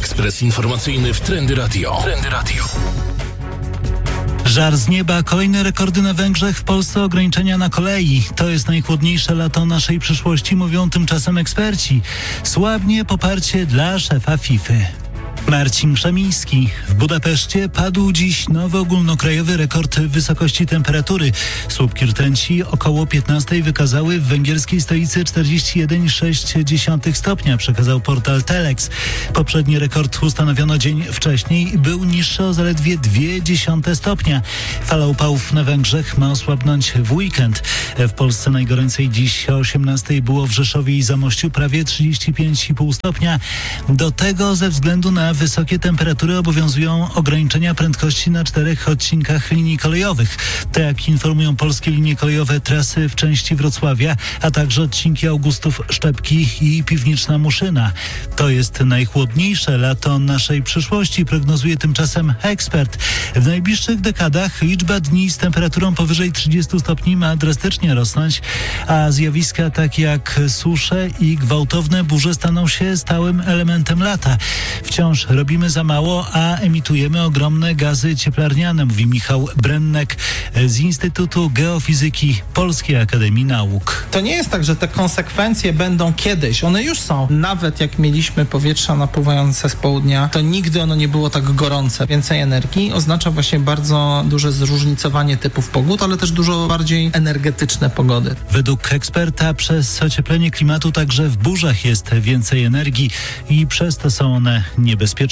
Ekspres informacyjny w Trendy Radio. Żar z nieba, kolejne rekordy na Węgrzech, w Polsce ograniczenia na kolei. To jest najchłodniejsze lato naszej przyszłości, mówią tymczasem eksperci. Słabnie poparcie dla szefa FIFA. Marcin Krzemiński. W Budapeszcie padł dziś nowy ogólnokrajowy rekord wysokości temperatury. Słupki rtęci około 15 wykazały w węgierskiej stolicy 41,6 stopnia, przekazał portal Telex. Poprzedni rekord ustanowiono dzień wcześniej i był niższy o zaledwie 0,2 stopnia. Fala upałów na Węgrzech ma osłabnąć w weekend. W Polsce najgoręcej dziś o 18 było w Rzeszowie i Zamościu prawie 35,5 stopnia. Do tego ze względu na wysokie temperatury obowiązują ograniczenia prędkości na 4 odcinkach linii kolejowych. Tak jak informują polskie linie kolejowe, trasy w części Wrocławia, a także odcinki Augustów Szczepki i Piwniczna Muszyna. To jest najchłodniejsze lato naszej przyszłości, prognozuje tymczasem ekspert. W najbliższych dekadach liczba dni z temperaturą powyżej 30 stopni ma drastycznie rosnąć, a zjawiska takie jak susze i gwałtowne burze staną się stałym elementem lata. Wciąż robimy za mało, a emitujemy ogromne gazy cieplarniane, mówi Michał Brennek z Instytutu Geofizyki Polskiej Akademii Nauk. To nie jest tak, że te konsekwencje będą kiedyś. One już są. Nawet jak mieliśmy powietrza napływające z południa, to nigdy ono nie było tak gorące. Więcej energii oznacza właśnie bardzo duże zróżnicowanie typów pogód, ale też dużo bardziej energetyczne pogody. Według eksperta przez ocieplenie klimatu także w burzach jest więcej energii i przez to są one niebezpieczniejsze.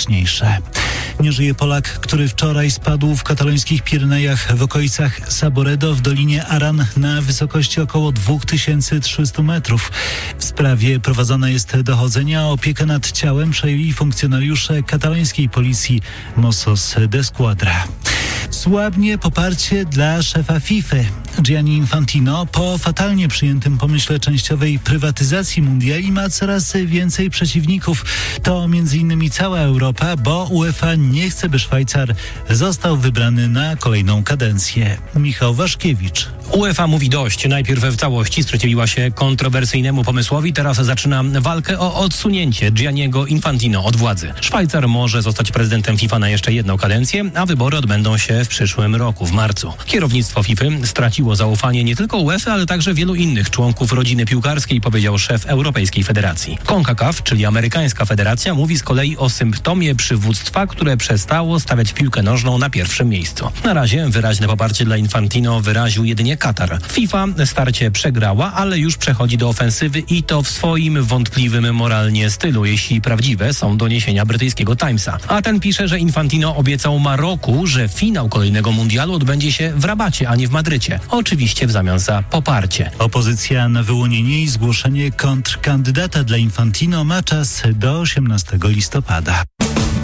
Nie żyje Polak, który wczoraj spadł w katalońskich Pirenejach w okolicach Saboredo w Dolinie Aran na wysokości około 2300 metrów. W sprawie prowadzone jest dochodzenie, a opiekę nad ciałem przejęli funkcjonariusze katalońskiej policji Mossos d'Esquadra. Słabnie poparcie dla szefa FIFA. Gianni Infantino po fatalnie przyjętym pomyśle częściowej prywatyzacji mundiali ma coraz więcej przeciwników. To m.in. cała Europa, bo UEFA nie chce, by Szwajcar został wybrany na kolejną kadencję. Michał Waszkiewicz. UEFA mówi dość. Najpierw w całości sprzeciwiła się kontrowersyjnemu pomysłowi, teraz zaczyna walkę o odsunięcie Gianniego Infantino od władzy. Szwajcar może zostać prezydentem FIFA na jeszcze jedną kadencję, a wybory odbędą się w przyszłym roku, w marcu. Kierownictwo FIFA straciło zaufanie nie tylko UEFA, ale także wielu innych członków rodziny piłkarskiej, powiedział szef Europejskiej Federacji. CONCACAF, czyli amerykańska federacja, mówi z kolei o symptomie przywództwa, które przestało stawiać piłkę nożną na pierwszym miejscu. Na razie wyraźne poparcie dla Infantino wyraził jedynie Katar. FIFA starcie przegrała, ale już przechodzi do ofensywy i to w swoim wątpliwym moralnie stylu, jeśli prawdziwe są doniesienia brytyjskiego Timesa. A ten pisze, że Infantino obiecał Maroku, że finał kolejnego mundialu odbędzie się w Rabacie, a nie w Madrycie. Oczywiście w zamian za poparcie. Opozycja na wyłonienie i zgłoszenie kontrkandydata dla Infantino ma czas do 18 listopada.